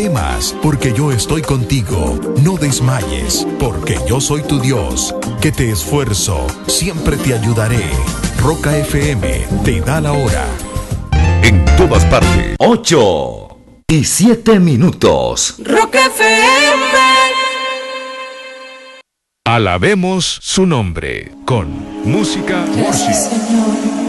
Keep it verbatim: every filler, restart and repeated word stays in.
temas, porque yo estoy contigo. No desmayes, porque yo soy tu Dios, que te esfuerzo, siempre te ayudaré. Roca F M te da la hora. En todas partes. Ocho y siete minutos. Roca F M. Alabemos su nombre con música. Gracias, Señor.